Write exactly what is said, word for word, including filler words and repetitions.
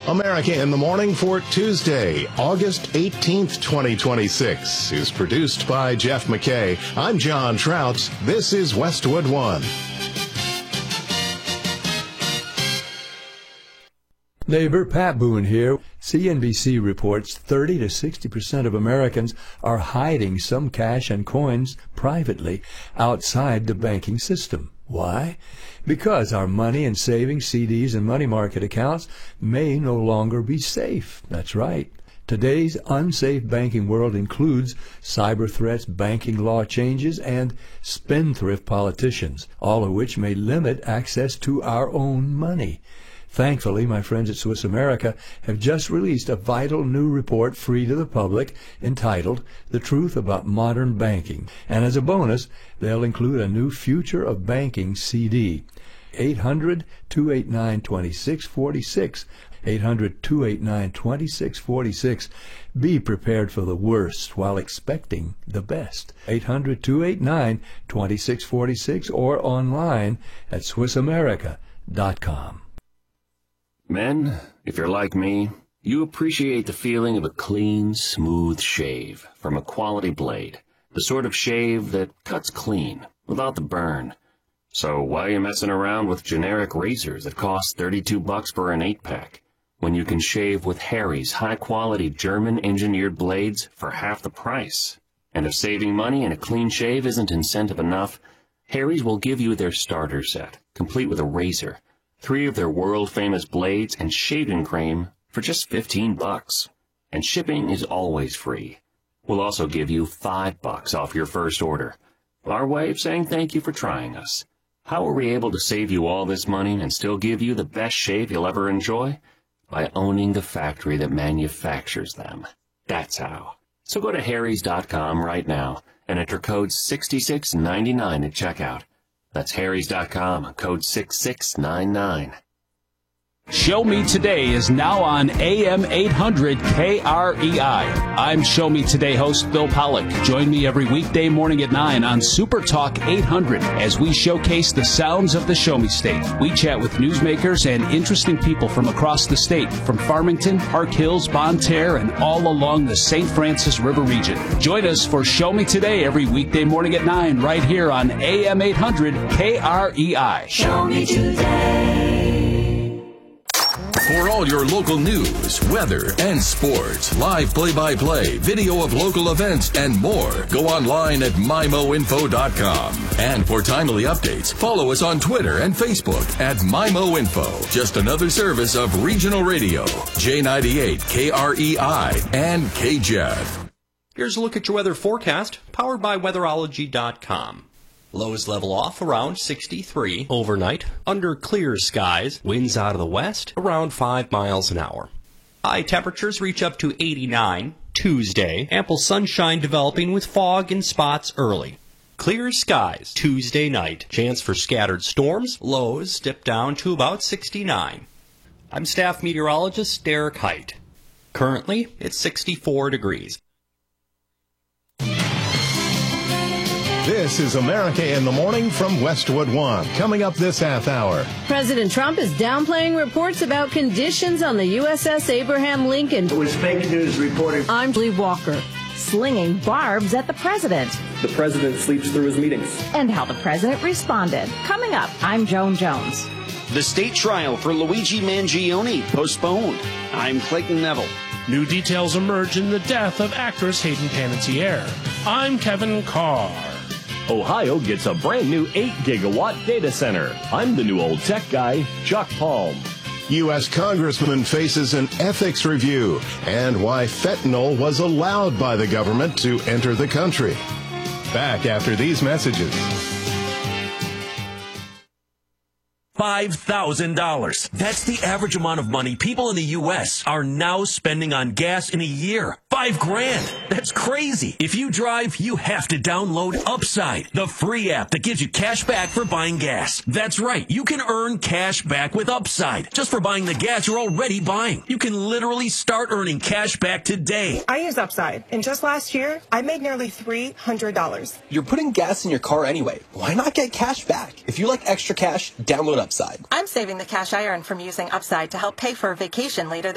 America in the Morning for Tuesday, August eighteenth, twenty twenty-six is produced by Jeff McKay. I'm John Trout. This is Westwood One. Neighbor Pat Boone here. C N B C reports thirty to sixty percent of Americans are hiding some cash and coins privately outside the banking system. Why? Because our money and savings, C Ds, and money market accounts may no longer be safe. That's right. Today's unsafe banking world includes cyber threats, banking law changes, and spendthrift politicians, all of which may limit access to our own money. Thankfully, my friends at Swiss America have just released a vital new report free to the public entitled The Truth About Modern Banking. And as a bonus, they'll include a new Future of Banking C D. eight hundred, two eight nine, two six four six. eight hundred, two eight nine, two six four six. Be prepared for the worst while expecting the best. eight hundred, two eight nine, two six four six or online at swiss america dot com. Men, if you're like me, you appreciate the feeling of a clean, smooth shave from a quality blade. The sort of shave that cuts clean, without the burn. So why are you messing around with generic razors that cost thirty-two bucks for an eight-pack, when you can shave with Harry's high-quality German-engineered blades for half the price? And if saving money and a clean shave isn't incentive enough, Harry's will give you their starter set, complete with a razor, three of their world-famous blades, and shaving cream for just fifteen bucks. And shipping is always free. We'll also give you five bucks off your first order. Our way of saying thank you for trying us. How are we able to save you all this money and still give you the best shave you'll ever enjoy? By owning the factory that manufactures them. That's how. So go to harrys dot com right now and enter code six six nine nine at checkout. That's harrys dot com, code six six nine nine. Show Me Today is now on A M eight hundred K R E I. I'm Show Me Today host Bill Pollock. Join me every weekday morning at nine on Super Talk eight hundred as we showcase the sounds of the Show Me State. We chat with newsmakers and interesting people from across the state, from Farmington, Park Hills, Bonne Terre, and all along the Saint Francis River region. Join us for Show Me Today every weekday morning at nine right here on A M eight hundred K R E I. Show Me Today. For all your local news, weather, and sports, live play-by-play, video of local events, and more, go online at my mo info dot com. And for timely updates, follow us on Twitter and Facebook at MyMoInfo. Just another service of regional radio, J ninety-eight, K R E I, and K J E D. Here's a look at your weather forecast, powered by weatherology dot com. Lows level off around sixty-three overnight. Under clear skies, winds out of the west around five miles an hour. High temperatures reach up to eighty-nine. Tuesday, ample sunshine developing with fog in spots early. Clear skies Tuesday night. Chance for scattered storms. Lows dip down to about sixty-nine. I'm staff meteorologist Derek Height. Currently, it's sixty-four degrees. This is America in the Morning from Westwood One. Coming up this half hour. President Trump is downplaying reports about conditions on the U S S Abraham Lincoln. It was fake news reporting. I'm Lee Walker. Slinging barbs at the president. The president sleeps through his meetings. And how the president responded. Coming up, I'm Joan Jones. The state trial for Luigi Mangione postponed. I'm Clayton Neville. New details emerge in the death of actress Hayden Panettiere. I'm Kevin Carr. Ohio gets a brand new eight gigawatt data center. I'm the new old tech guy, Chuck Palm. U S congressman faces an ethics review, and why fentanyl was allowed by the government to enter the country. Back after these messages. five thousand dollars. That's the average amount of money people in the U S are now spending on gas in a year. Five grand. That's crazy. If you drive, you have to download Upside, the free app that gives you cash back for buying gas. That's right. You can earn cash back with Upside just for buying the gas you're already buying. You can literally start earning cash back today. I use Upside, and just last year, I made nearly three hundred dollars. You're putting gas in your car anyway. Why not get cash back? If you like extra cash, download Upside. I'm saving the cash I earned from using Upside to help pay for a vacation later this